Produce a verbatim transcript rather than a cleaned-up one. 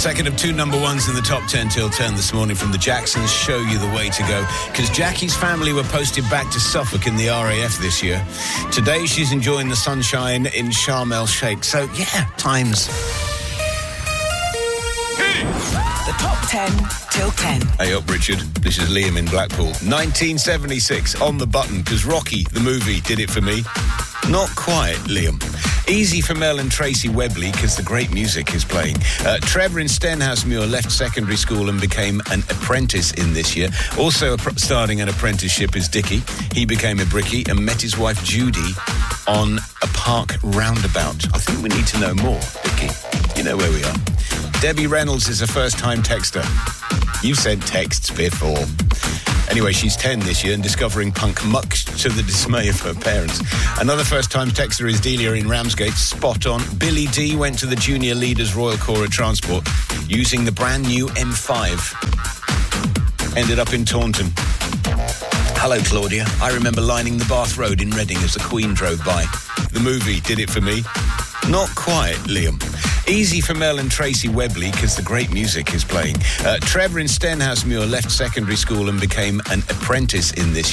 Second of two number ones in the top ten till ten this morning from the Jacksons show you the way to go. Because Jackie's family were posted back to Suffolk in the R A F this year. Today she's enjoying the sunshine in Sharm el Sheikh. So, yeah, times. The top ten till ten. Hey up, Richard. This is Liam in Blackpool. nineteen seventy-six, on the button, because Rocky, the movie, did it for me. Not quite, Liam. Easy for Mel and Tracy Webley, because the great music is playing. Uh, Trevor in Stenhousemuir left secondary school and became an apprentice in this year. Also a, starting an apprenticeship is Dickie. He became a brickie and met his wife Judy on a park roundabout. I think we need to know more, Dickie. You know where we are. Debbie Reynolds is a first-time texter. You've sent texts before. Anyway, she's ten this year and discovering punk much to the dismay of her parents. Another first-time texter is Delia in Ramsgate. Spot on. Billy D went to the Junior Leaders Royal Corps of Transport using the brand new M five. Ended up in Taunton. Hello, Claudia. I remember lining the Bath Road in Reading as the Queen drove by. The movie did it for me. Not quite, Liam. Easy for Mel and Tracy Webley, because the great music is playing. Uh, Trevor in Stenhousemuir left secondary school and became an apprentice in this